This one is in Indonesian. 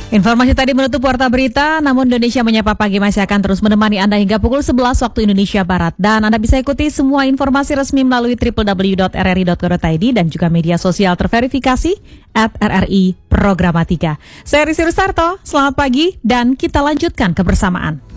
Informasi tadi menutup Warta Berita, namun Indonesia Menyapa Pagi masih akan terus menemani Anda hingga pukul 11 waktu Indonesia Barat. Dan Anda bisa ikuti semua informasi resmi melalui www.rri.co.id dan juga media sosial terverifikasi @RRI Programatika. Saya Risi Rusarto, selamat pagi dan kita lanjutkan kebersamaan.